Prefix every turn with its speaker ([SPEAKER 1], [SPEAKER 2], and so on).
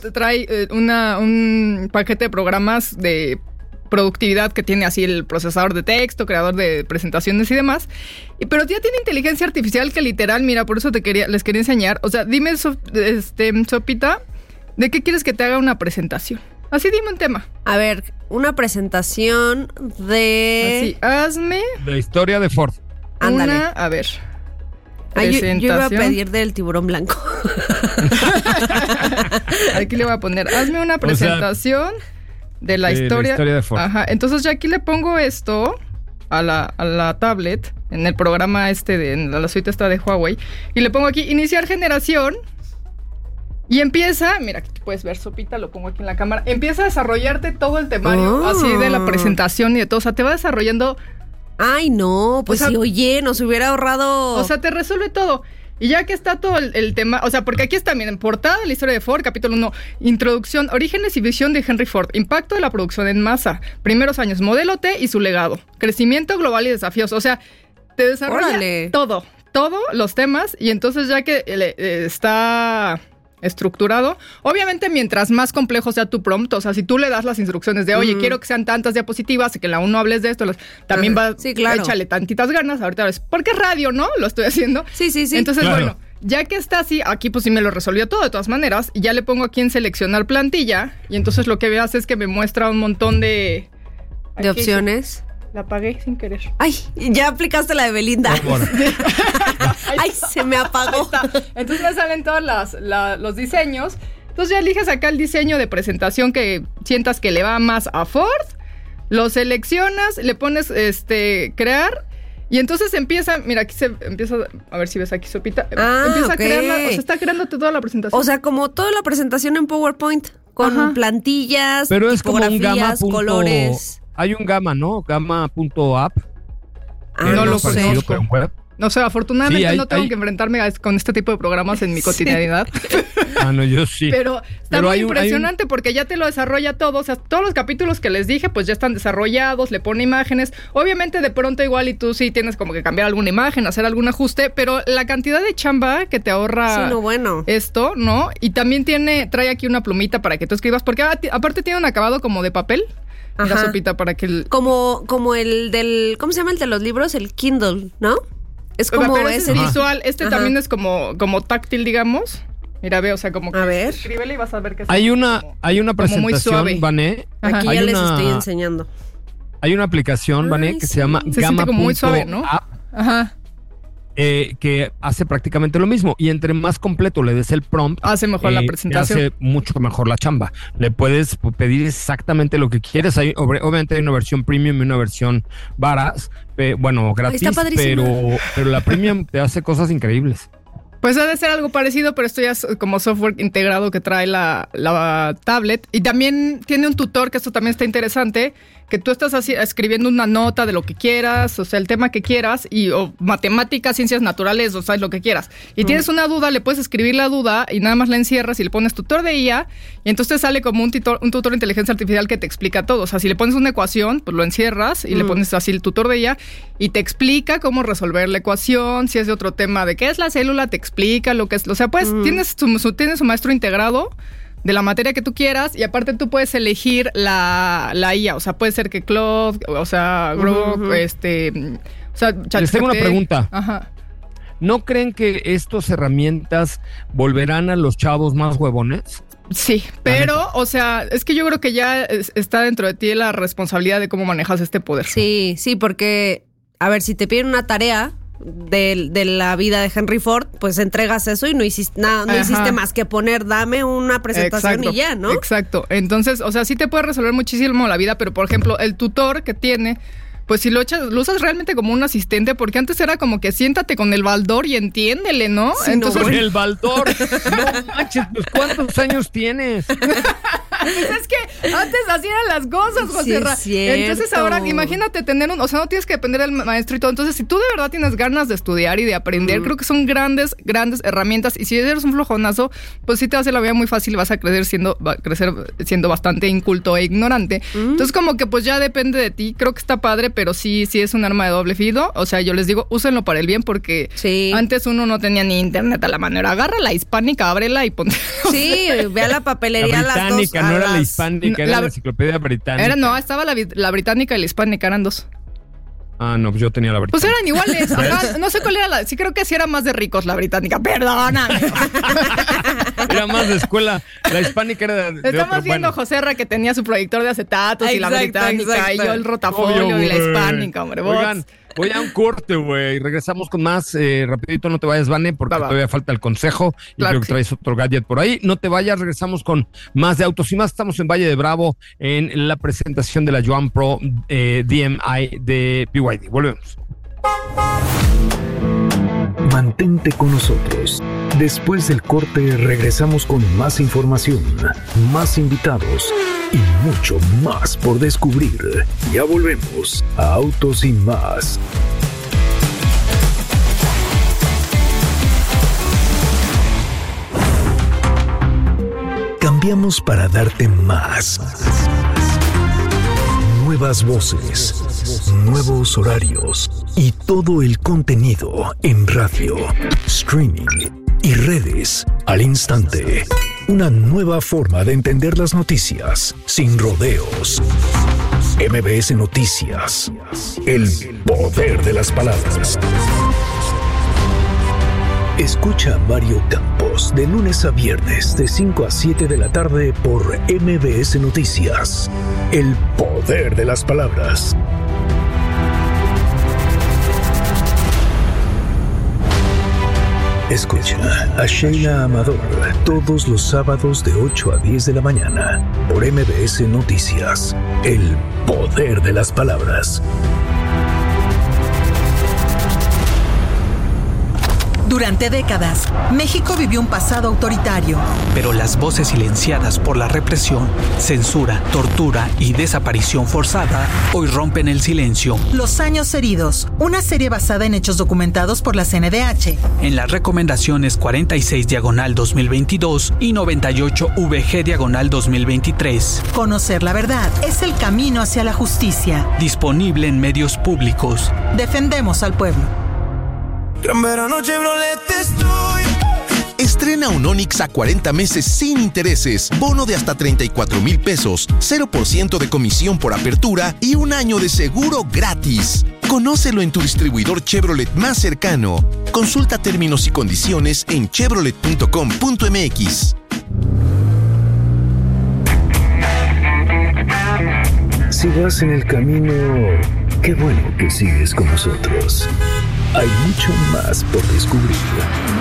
[SPEAKER 1] trae un paquete de programas de productividad que tiene así el procesador de texto, creador de presentaciones y demás, pero ya tiene inteligencia artificial que literal, mira, por eso les quería enseñar. O sea, dime, Sopita, ¿de qué quieres que te haga una presentación? Así dime un tema.
[SPEAKER 2] A ver, una presentación de...
[SPEAKER 1] Así, hazme...
[SPEAKER 3] La historia de Ford.
[SPEAKER 2] Ándale.
[SPEAKER 1] A ver...
[SPEAKER 2] Yo iba a pedir del tiburón blanco.
[SPEAKER 1] Aquí le voy a poner, hazme una presentación de la historia
[SPEAKER 3] de Ford.
[SPEAKER 1] Ajá, entonces ya aquí le pongo esto a la tablet, en el programa en la suite esta de Huawei, y le pongo aquí, iniciar generación, y empieza, mira, aquí puedes ver, Sopita, lo pongo aquí en la cámara, empieza a desarrollarte todo el temario, así de la presentación y de todo, o sea, te va desarrollando...
[SPEAKER 2] Ay, no, pues o sea, sí, oye, nos hubiera ahorrado...
[SPEAKER 1] O sea, te resuelve todo. Y ya que está todo el tema, o sea, porque aquí está, miren, portada de la historia de Ford, capítulo 1, introducción, orígenes y visión de Henry Ford, impacto de la producción en masa, primeros años, modelo T y su legado, crecimiento global y desafíos. O sea, te desarrolla todos los temas, y entonces ya que está estructurado, obviamente mientras más complejo sea tu prompt, o sea, si tú le das las instrucciones de, oye, quiero que sean tantas diapositivas y que en la 1 hables de esto, también
[SPEAKER 2] sí, claro.
[SPEAKER 1] Échale tantitas ganas, ahorita ves, porque es radio, ¿no? Lo estoy haciendo.
[SPEAKER 2] Sí.
[SPEAKER 1] Entonces,
[SPEAKER 3] claro.
[SPEAKER 1] Bueno, ya que está así, aquí pues sí me lo resolvió todo de todas maneras, y ya le pongo aquí en seleccionar plantilla, y entonces lo que veas es que me muestra un montón de
[SPEAKER 2] opciones.
[SPEAKER 1] La apagué sin querer.
[SPEAKER 2] Ay, ya aplicaste la de Belinda. Ay, se me apagó.
[SPEAKER 1] Entonces me salen todos los diseños. Entonces ya eliges acá el diseño de presentación que sientas que le va más a Ford. Lo seleccionas, le pones crear. Y entonces empieza, mira, aquí se empieza, a ver si ves aquí, Sopita. Empieza a crearla, o sea, está creándote toda la presentación.
[SPEAKER 2] O sea, como toda la presentación en PowerPoint, con plantillas,
[SPEAKER 3] pero es como un Gamma
[SPEAKER 2] colores.
[SPEAKER 3] Hay un Gamma, ¿no? Gamma.app.
[SPEAKER 1] No lo conozco.
[SPEAKER 3] Web.
[SPEAKER 1] No sé, afortunadamente no tengo que enfrentarme con este tipo de programas en mi cotidianidad.
[SPEAKER 3] No, yo sí.
[SPEAKER 1] Pero está muy impresionante porque ya te lo desarrolla todo. O sea, todos los capítulos que les dije, pues ya están desarrollados, le pone imágenes. Obviamente, de pronto igual y tú sí tienes como que cambiar alguna imagen, hacer algún ajuste, pero la cantidad de chamba que te ahorra esto, ¿no? Y también trae aquí una plumita para que tú escribas, porque aparte tiene un acabado como de papel. Ajá. La Sopita para que
[SPEAKER 2] como el del, ¿cómo se llama el de los libros? El Kindle, ¿no? Es como
[SPEAKER 1] pero ese es visual, también es como táctil, digamos. Mira, ve, o sea, como que escríbele y vas a ver que
[SPEAKER 3] hay una presentación, Vané.
[SPEAKER 2] Aquí ya les estoy enseñando.
[SPEAKER 3] Hay una aplicación, Vané, que se llama Gamma.app.
[SPEAKER 1] Muy suave, ¿no? Ajá.
[SPEAKER 3] Que hace prácticamente lo mismo, y entre más completo le des el prompt,
[SPEAKER 1] hace mejor la presentación,
[SPEAKER 3] hace mucho mejor la chamba. Le puedes pedir exactamente lo que quieres. Obviamente hay una versión premium y una versión gratis, pero la premium te hace cosas increíbles.
[SPEAKER 1] Pues ha de ser algo parecido, pero esto ya es como software integrado que trae la tablet. Y también tiene un tutor, que esto también está interesante, que tú estás así escribiendo una nota de lo que quieras, o sea, el tema que quieras, o matemáticas, ciencias naturales, o sea, lo que quieras. Y tienes una duda, le puedes escribir la duda y nada más la encierras y le pones tutor de IA, y entonces sale como un tutor de inteligencia artificial que te explica todo. O sea, si le pones una ecuación, pues lo encierras y le pones así el tutor de IA y te explica cómo resolver la ecuación. Si es de otro tema de qué es la célula, te explica lo que es. O sea, pues tienes su maestro integrado de la materia que tú quieras, y aparte tú puedes elegir la IA, o sea, puede ser que Claude, o sea, Grok, o sea, ChatGPT.
[SPEAKER 3] Les tengo una pregunta.
[SPEAKER 1] Ajá.
[SPEAKER 3] ¿No creen que estas herramientas volverán a los chavos más huevones?
[SPEAKER 1] Sí, pero, o sea, es que yo creo que ya está dentro de ti la responsabilidad de cómo manejas este poder.
[SPEAKER 2] Sí, porque, a ver, si te piden una tarea de la vida de Henry Ford, pues entregas eso y no hiciste nada, no hiciste más que dame una presentación y ya, ¿no?
[SPEAKER 1] Exacto. Entonces, o sea, sí te puede resolver muchísimo la vida, pero por ejemplo, el tutor que tiene, pues si lo usas realmente como un asistente, porque antes era como que siéntate con el baldor y entiéndele, ¿no?
[SPEAKER 3] Sí, entonces, con el baldor. No manches, pues ¿cuántos años tienes?
[SPEAKER 1] Pues es que antes así eran las cosas, José Ra. Entonces ahora imagínate tener o sea, no tienes que depender del maestro y todo. Entonces, si tú de verdad tienes ganas de estudiar y de aprender, creo que son grandes herramientas. Y si eres un flojonazo, pues sí te va a hacer la vida muy fácil, vas a crecer siendo bastante inculto e ignorante. Entonces, como que pues ya depende de ti. Creo que está padre, pero sí es un arma de doble filo. O sea, yo les digo, úsenlo para el bien, porque antes uno no tenía ni internet a la mano. Agarra la hispánica, ábrela y ponte.
[SPEAKER 2] Sí, ve a la papelería
[SPEAKER 3] la británica,
[SPEAKER 2] las dos.
[SPEAKER 3] No era la hispánica, era la enciclopedia británica.
[SPEAKER 1] Estaba la británica y la hispánica, eran dos.
[SPEAKER 3] Ah, no, pues yo tenía la británica.
[SPEAKER 1] Pues eran iguales. Ajá, no sé cuál era sí, creo que sí era más de ricos la británica. Perdóname.
[SPEAKER 3] Era más de escuela. La hispánica era de
[SPEAKER 1] Estamos viendo José Ra, que tenía su proyector de acetatos y la británica, y yo el rotafolio y la hispánica, hombre.
[SPEAKER 3] Oigan, voy a un corte, güey. Regresamos con más. Rapidito, no te vayas, Vane, porque todavía falta el consejo. Y creo que traes otro gadget por ahí. No te vayas, regresamos con más de autos y más. Estamos en Valle de Bravo en la presentación de la Yuan Pro DMI de BYD. Volvemos.
[SPEAKER 4] Mantente con nosotros. Después del corte regresamos con más información, más invitados y mucho más por descubrir. Ya volvemos a Autos y Más. Cambiamos para darte más. Nuevas voces, nuevos horarios y todo el contenido en radio, streaming y redes al instante. Una nueva forma de entender las noticias sin rodeos. MBS Noticias. El poder de las palabras. Escucha a Mario Campos de lunes a viernes de 5 a 7 de la tarde por MBS Noticias. El poder de las palabras. Escucha a Sheila Amador todos los sábados de 8 a 10 de la mañana por MBS Noticias. El poder de las palabras.
[SPEAKER 5] Durante décadas, México vivió un pasado autoritario.
[SPEAKER 6] Pero las voces silenciadas por la represión, censura, tortura y desaparición forzada hoy rompen el silencio.
[SPEAKER 5] Los años heridos, una serie basada en hechos documentados por la CNDH.
[SPEAKER 6] En las recomendaciones 46/2022 y 98/VG/2023.
[SPEAKER 5] Conocer la verdad es el camino hacia la justicia.
[SPEAKER 6] Disponible en medios públicos.
[SPEAKER 5] Defendemos al pueblo.
[SPEAKER 7] Gran verano Chevrolet estoy.
[SPEAKER 8] Estrena un Onix a 40 meses sin intereses, bono de hasta 34,000 pesos, 0% de comisión por apertura y un año de seguro gratis. Conócelo en tu distribuidor Chevrolet más cercano. Consulta términos y condiciones en chevrolet.com.mx.
[SPEAKER 4] Si vas en el camino, qué bueno que sigues con nosotros. Hay mucho más por descubrir.